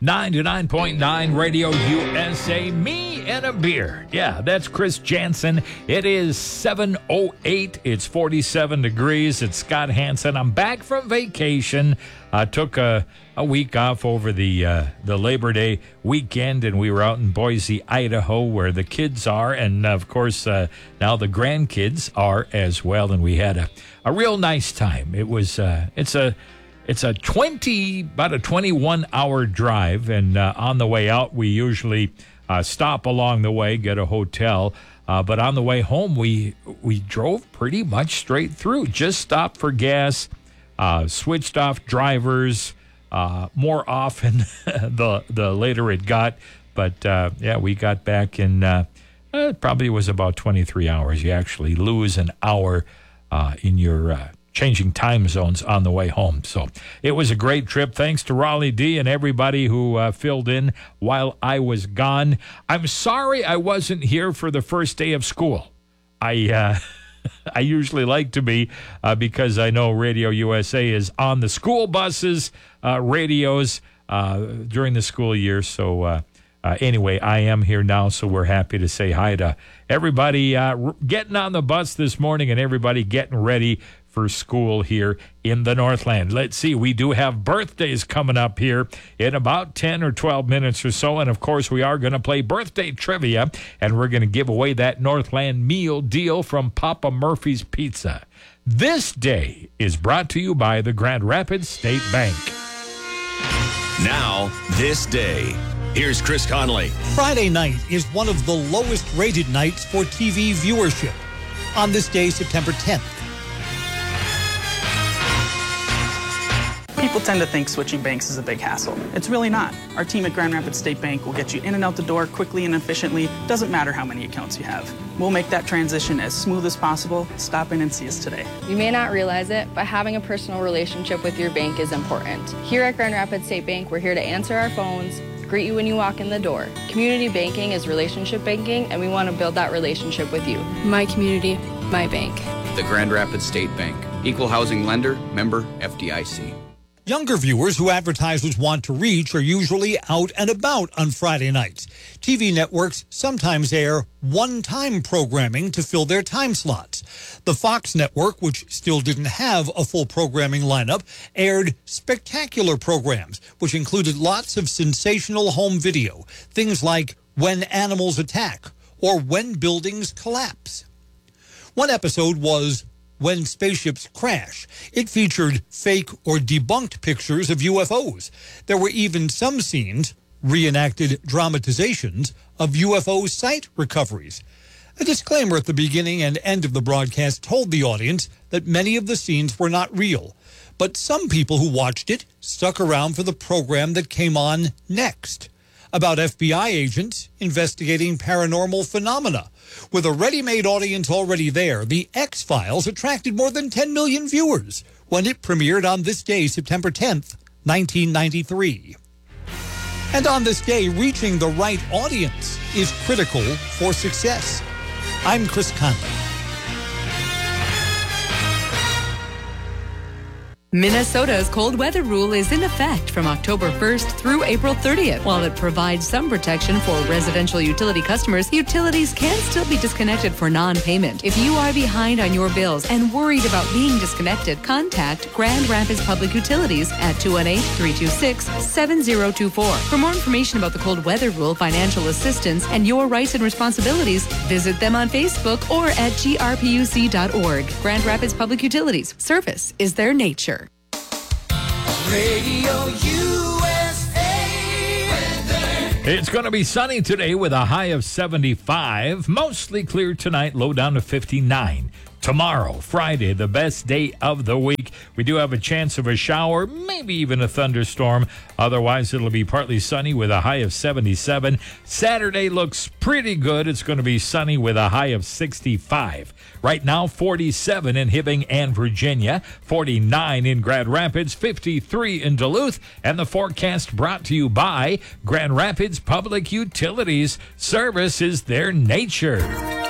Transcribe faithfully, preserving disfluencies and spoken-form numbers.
ninety-nine point nine Radio U S A, me and a beer. Yeah, that's Chris Jansen. It is seven oh eight. It's forty-seven degrees. It's Scott Hansen. I'm back from vacation. I took a, a week off over the uh, the Labor Day weekend, and we were out in Boise, Idaho, where the kids are, and of course uh, now the grandkids are as well. And we had a, a real nice time. It was uh, it's a It's a twenty, about a twenty-one hour drive, and uh, on the way out, we usually uh, stop along the way, get a hotel. Uh, but on the way home, we we drove pretty much straight through. Just stopped for gas, uh, switched off drivers uh, more often the the later it got. But uh, yeah, we got back in uh, it probably was about twenty-three hours. You actually lose an hour uh, in your Uh, changing time zones on the way home. So it was a great trip. Thanks to Raleigh D and everybody who uh, filled in while I was gone. I'm sorry I wasn't here for the first day of school. I uh, I usually like to be uh, because I know Radio U S A is on the school buses, uh, radios uh, during the school year. So uh, uh, anyway, I am here now, so we're happy to say hi to everybody uh, getting on the bus this morning and everybody getting ready for school here in the Northland. Let's see, we do have birthdays coming up here in about ten or twelve minutes or so. And of course, we are going to play birthday trivia, and we're going to give away that Northland meal deal from Papa Murphy's Pizza. This day is brought to you by the Grand Rapids State Bank. Now, this day. Here's Chris Conley. Friday night is one of the lowest rated nights for T V viewership. On this day, September tenth. People tend to think switching banks is a big hassle. It's really not. Our team at Grand Rapids State Bank will get you in and out the door quickly and efficiently. Doesn't matter how many accounts you have. We'll make that transition as smooth as possible. Stop in and see us today. You may not realize it, but having a personal relationship with your bank is important. Here at Grand Rapids State Bank, we're here to answer our phones, greet you when you walk in the door. Community banking is relationship banking, and we want to build that relationship with you. My community, my bank. The Grand Rapids State Bank. Equal housing lender, member F D I C. Younger viewers who advertisers want to reach are usually out and about on Friday nights. T V networks sometimes air one-time programming to fill their time slots. The Fox network, which still didn't have a full programming lineup, aired spectacular programs, which included lots of sensational home video, things like When Animals Attack or When Buildings Collapse. One episode was When Spaceships Crash. It featured fake or debunked pictures of U F Os. There were even some scenes, reenacted dramatizations, of U F O site recoveries. A disclaimer at the beginning and end of the broadcast told the audience that many of the scenes were not real, but some people who watched it stuck around for the program that came on next, about F B I agents investigating paranormal phenomena. With a ready-made audience already there, The X-Files attracted more than ten million viewers when it premiered on this day, September tenth, nineteen ninety-three. And on this day, reaching the right audience is critical for success. I'm Chris Conley. Minnesota's cold weather rule is in effect from October first through April thirtieth. While it provides some protection for residential utility customers, utilities can still be disconnected for non-payment. If you are behind on your bills and worried about being disconnected, contact Grand Rapids Public Utilities at two one eight, three two six, seven zero two four. For more information about the cold weather rule, financial assistance, and your rights and responsibilities, visit them on Facebook or at G R P U C dot org. Grand Rapids Public Utilities. Service is their nature. Radio U S A weather. It's going to be sunny today with a high of seventy-five. Mostly clear tonight, low down to fifty-nine. Tomorrow, Friday, the best day of the week. We do have a chance of a shower, maybe even a thunderstorm. Otherwise, it'll be partly sunny with a high of seventy-seven. Saturday looks pretty good. It's going to be sunny with a high of sixty-five. Right now, forty-seven in Hibbing and Virginia, forty-nine in Grand Rapids, fifty-three in Duluth, and the forecast brought to you by Grand Rapids Public Utilities. Service is their nature.